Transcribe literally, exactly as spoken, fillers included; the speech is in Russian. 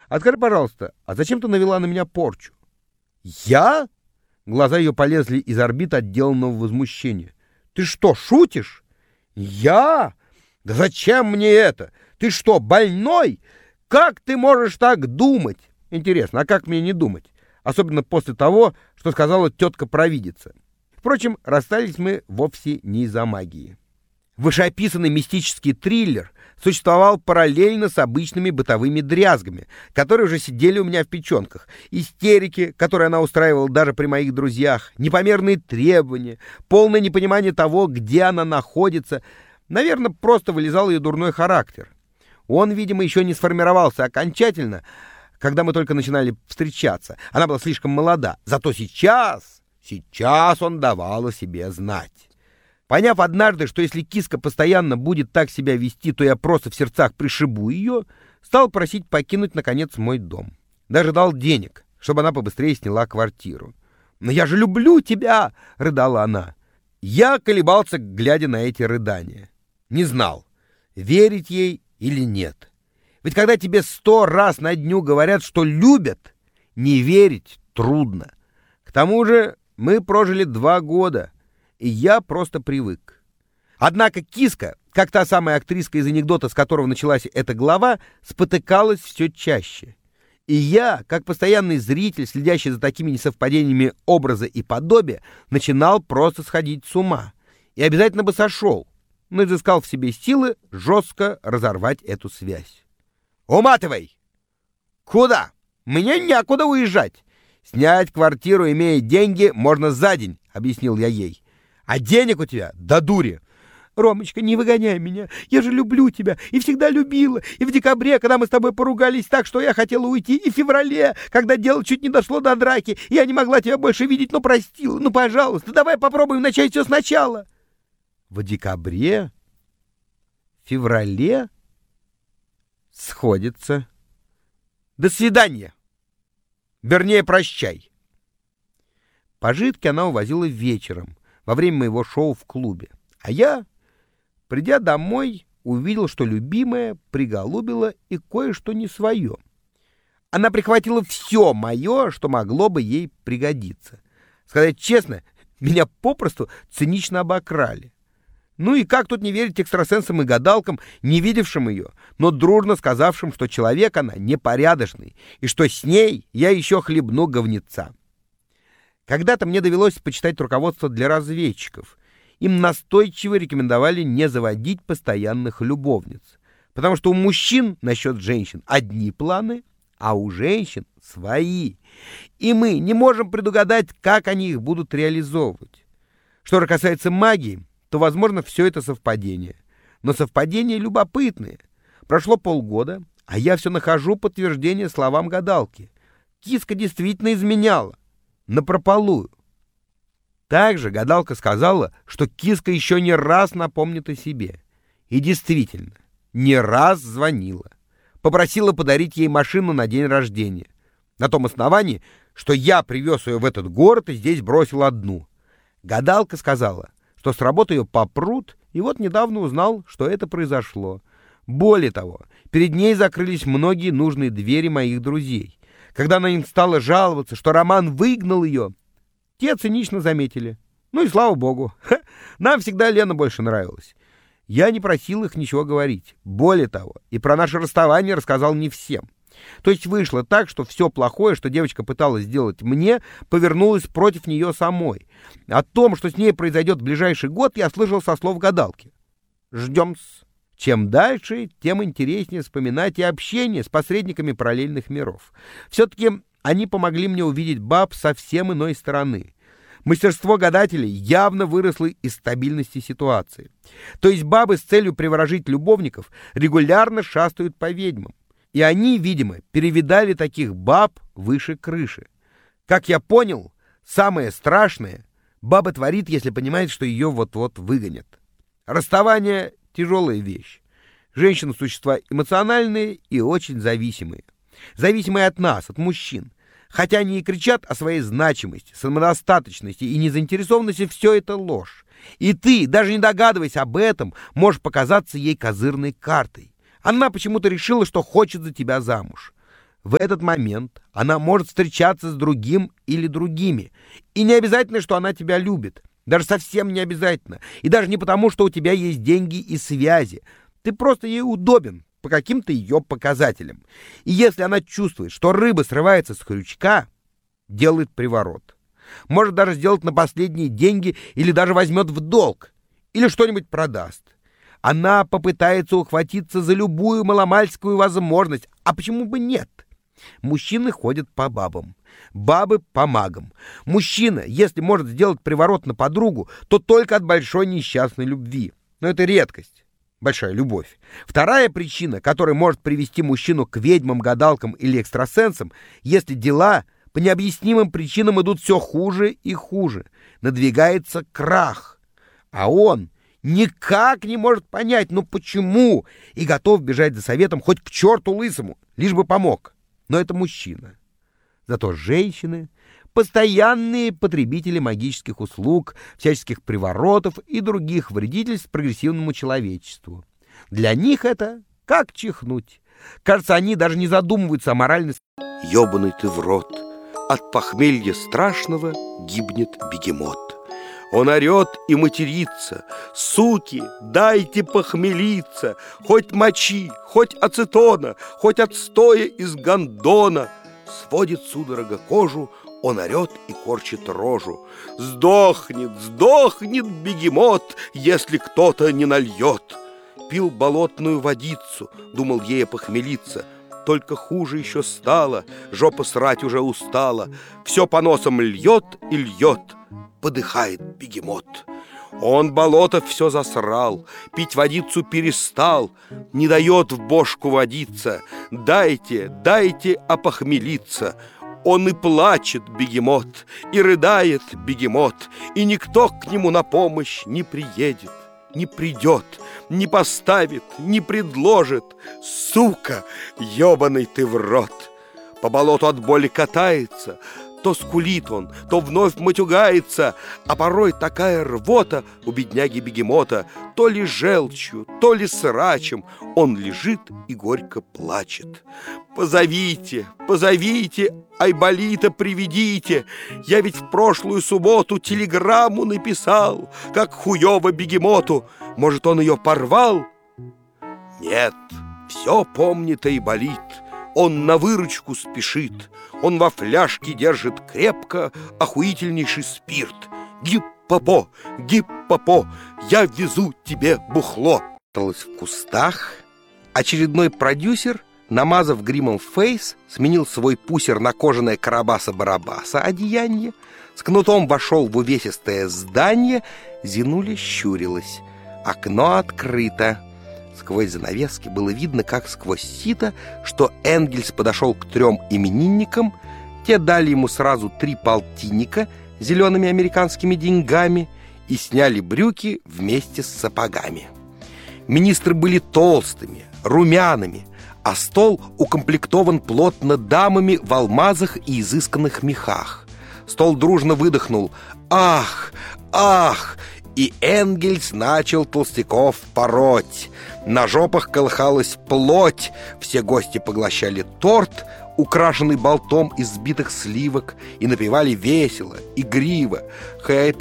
А скажи, пожалуйста, а зачем ты навела на меня порчу? Я? Глаза ее полезли из орбит отделанного возмущения. Ты что, шутишь? Я? Да зачем мне это? Ты что, больной? Как ты можешь так думать? Интересно, а как мне не думать? Особенно после того, что сказала тетка-провидица. Впрочем, расстались мы вовсе не из-за магии. Вышеописанный мистический триллер существовал параллельно с обычными бытовыми дрязгами, которые уже сидели у меня в печенках. Истерики, которые она устраивала даже при моих друзьях, непомерные требования, полное непонимание того, где она находится. Наверное, просто вылезал ее дурной характер. Он, видимо, еще не сформировался окончательно, когда мы только начинали встречаться. Она была слишком молода. Зато сейчас, сейчас он давал о себе знать. Поняв однажды, что если киска постоянно будет так себя вести, то я просто в сердцах пришибу ее, стал просить покинуть, наконец, мой дом. Даже дал денег, чтобы она побыстрее сняла квартиру. «Но я же люблю тебя!» — рыдала она. Я колебался, глядя на эти рыдания. Не знал, верить ей или нет. Ведь когда тебе сто раз на дню говорят, что любят, не верить трудно. К тому же мы прожили два года, и я просто привык. Однако киска, как та самая актриска из анекдота, с которого началась эта глава, спотыкалась все чаще. И я, как постоянный зритель, следящий за такими несовпадениями образа и подобия, начинал просто сходить с ума. И обязательно бы сошел, но изыскал в себе силы жестко разорвать эту связь. «Уматывай!» «Куда? Мне некуда уезжать. Снять квартиру, имея деньги, можно за день», — объяснил я ей. «А денег у тебя до дури». «Ромочка, не выгоняй меня. Я же люблю тебя и всегда любила. И в декабре, когда мы с тобой поругались так, что я хотела уйти, и в феврале, когда дело чуть не дошло до драки, я не могла тебя больше видеть, но простила. Ну, пожалуйста, давай попробуем начать все сначала». В декабре? Феврале? Сходится. До свидания. Вернее, прощай. Пожитки она увозила вечером, во время моего шоу в клубе. А я, придя домой, увидел, что любимая приголубила и кое-что не свое. Она прихватила все мое, что могло бы ей пригодиться. Сказать честно, меня попросту цинично обокрали. Ну и как тут не верить экстрасенсам и гадалкам, не видевшим ее, но дружно сказавшим, что человек она непорядочный, и что с ней я еще хлебну говнеца. Когда-то мне довелось почитать руководство для разведчиков. Им настойчиво рекомендовали не заводить постоянных любовниц, потому что у мужчин насчет женщин одни планы, а у женщин свои, и мы не можем предугадать, как они их будут реализовывать. Что же касается магии, то, возможно, все это совпадение. Но совпадения любопытные. Прошло полгода, а я все нахожу подтверждение словам гадалки. Киска действительно изменяла. Напропалую. Также гадалка сказала, что киска еще не раз напомнит о себе. И действительно, не раз звонила. Попросила подарить ей машину на день рождения. На том основании, что я привез ее в этот город и здесь бросил одну. Гадалка сказала, что с работы ее попрут, и вот недавно узнал, что это произошло. Более того, перед ней закрылись многие нужные двери моих друзей. Когда она им стала жаловаться, что Роман выгнал ее, те цинично заметили. Ну и слава богу, ха, нам всегда Лена больше нравилась. Я не просил их ничего говорить. Более того, и про наше расставание рассказал не всем. То есть вышло так, что все плохое, что девочка пыталась сделать мне, повернулось против нее самой. О том, что с ней произойдет в ближайший год, я слышал со слов гадалки. Ждем-с. Чем дальше, тем интереснее вспоминать и общение с посредниками параллельных миров. Все-таки они помогли мне увидеть баб со совсем иной стороны. Мастерство гадателей явно выросло из стабильности ситуации. То есть бабы с целью приворожить любовников регулярно шастают по ведьмам. И они, видимо, перевидали таких баб выше крыши. Как я понял, самое страшное баба творит, если понимает, что ее вот-вот выгонят. Расставание — тяжелая вещь. Женщины — существа эмоциональные и очень зависимые. Зависимые от нас, от мужчин. Хотя они и кричат о своей значимости, самодостаточности и незаинтересованности, все это ложь. И ты, даже не догадываясь об этом, можешь показаться ей козырной картой. Она почему-то решила, что хочет за тебя замуж. В этот момент она может встречаться с другим или другими. И не обязательно, что она тебя любит. Даже совсем не обязательно. И даже не потому, что у тебя есть деньги и связи. Ты просто ей удобен по каким-то ее показателям. И если она чувствует, что рыба срывается с крючка, делает приворот. Может даже сделать на последние деньги или даже возьмет в долг. Или что-нибудь продаст. Она попытается ухватиться за любую маломальскую возможность. А почему бы нет? Мужчины ходят по бабам, бабы по магам. Мужчина, если может сделать приворот на подругу, то только от большой несчастной любви. Но это редкость, большая любовь. Вторая причина, которая может привести мужчину к ведьмам, гадалкам или экстрасенсам, если дела по необъяснимым причинам идут все хуже и хуже. Надвигается крах, а он никак не может понять, ну почему, и готов бежать за советом хоть к черту лысому, лишь бы помог. Но это мужчина. Зато женщины — постоянные потребители магических услуг, всяческих приворотов и других вредительств прогрессивному человечеству. Для них это как чихнуть. Кажется, они даже не задумываются о моральности. Ёбаный ты в рот, от похмелья страшного гибнет бегемот. Он орет и матерится: суки, дайте похмелиться, хоть мочи, хоть ацетона, хоть отстоя из гондона. Сводит судорога кожу, он орет и корчит рожу. Сдохнет, сдохнет бегемот, если кто-то не нальет. Пил болотную водицу, думал ей похмелиться. Только хуже еще стало, жопа срать уже устала. Все по носам льет и льет. Подыхает бегемот. Он болото все засрал, пить водицу перестал, не дает в бошку водиться. Дайте, дайте опохмелиться. Он и плачет бегемот, и рыдает бегемот, и никто к нему на помощь не приедет, не придет, не поставит, не предложит. Сука, ёбаный ты в рот! По болоту от боли катается, то скулит он, то вновь матюгается, а порой такая рвота у бедняги-бегемота, то ли желчью, то ли срачем, он лежит и горько плачет. Позовите, позовите, Айболита приведите, я ведь в прошлую субботу телеграмму написал, как хуёво бегемоту, может, он ее порвал? Нет, все помнит Айболит. Он на выручку спешит, он во фляжке держит крепко охуительнейший спирт. Гип-попо, гип-попо, я везу тебе бухло. В кустах очередной продюсер, намазав гримом фейс, сменил свой пусер на кожаное Карабаса-Барабаса одеяние, с кнутом вошел в увесистое здание. Зинуля щурилась. Окно открыто. Сквозь занавески было видно, как сквозь сито, что Энгельс подошел к трем именинникам. Те дали ему сразу три полтинника зелеными американскими деньгами и сняли брюки вместе с сапогами. Министры были толстыми, румяными, а стол укомплектован плотно дамами в алмазах и изысканных мехах. Стол дружно выдохнул: «Ах! Ах!» И Энгельс начал толстяков пороть. На жопах колыхалась плоть. Все гости поглощали торт, украшенный болтом из сбитых сливок, и напевали весело, игриво. Хэппи